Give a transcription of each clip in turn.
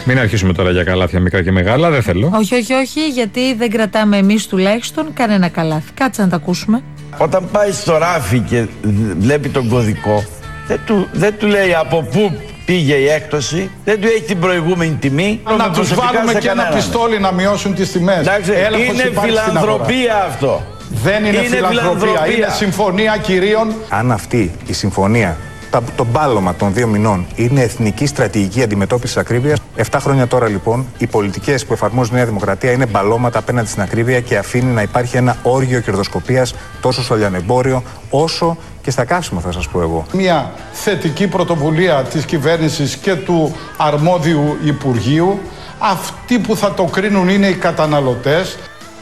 Μην αρχίσουμε τώρα για καλάθια μικρά και μεγάλα, δεν θέλω. Όχι, γιατί δεν κρατάμε εμείς τουλάχιστον κανένα καλάθι. Κάτσε να τα ακούσουμε. Όταν πάει στο ράφι και βλέπει τον κωδικό, δεν του λέει από πού πήγε η έκπτωση, δεν του έχει την προηγούμενη τιμή. Να τους βάλουμε και ένα πιστόλι να μειώσουν τις τιμές. Είναι φιλανθρωπία αυτό. Δεν είναι φιλανθρωπία, είναι συμφωνία κυρίων. Αν αυτή η συμφωνία, το μπάλωμα των 2 μηνών, είναι εθνική στρατηγική αντιμετώπιση ακρίβειας, 7 χρόνια τώρα λοιπόν οι πολιτικές που εφαρμόζει η Νέα Δημοκρατία είναι μπαλώματα απέναντι στην ακρίβεια και αφήνει να υπάρχει ένα όργιο κερδοσκοπίας τόσο στο λιανεμπόριο όσο και στα καύσιμα, θα σας πω εγώ. Μια θετική πρωτοβουλία της κυβέρνησης και του αρμόδιου Υπουργείου. Αυτοί που θα το κρίνουν είναι οι καταναλωτές.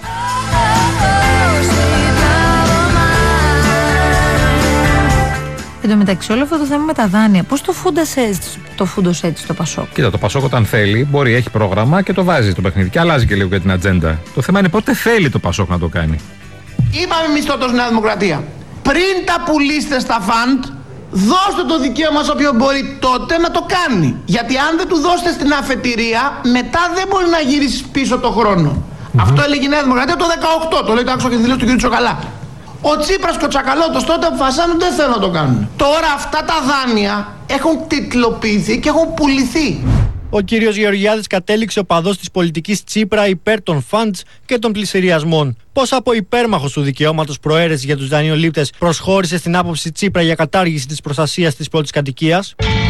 Εν τω μεταξύ, όλο αυτό το θέμα με τα δάνεια, πώς το φούντωσε έτσι το Πασόκ? Κοίτα, το Πασόκ όταν θέλει, μπορεί, έχει πρόγραμμα και το βάζει το παιχνίδι. Και αλλάζει και λίγο για την ατζέντα. Το θέμα είναι πότε θέλει το Πασόκ να το κάνει. Είπαμε εμείς τότε Νέα Δημοκρατία, πριν τα πουλήσετε στα φαντ, δώστε το δικαίωμα σε όποιον μπορεί τότε να το κάνει. Γιατί αν δεν του δώσετε στην αφετηρία, μετά δεν μπορεί να γυρίσει πίσω το χρόνο. Αυτό έλεγε η Νέα Δημοκρατία το 18, το λέει το άκουσα και τη δηλώση του κ. Τσοκαλά. Ο Τσίπρας και ο Τσακαλώτος τότε αποφασίσαν δεν θέλουν να το κάνουν. Τώρα αυτά τα δάνεια έχουν τιτλοποιηθεί και έχουν πουληθεί. Ο κύριος Γεωργιάδης κατέληξε οπαδός της πολιτικής Τσίπρα υπέρ των funds και των πληστηριασμών. Πώς από υπέρμαχος του δικαιώματος προαίρεσης για τους δανειολήπτες προσχώρησε στην άποψη Τσίπρα για κατάργηση της προστασίας της πρώτης κατοικίας.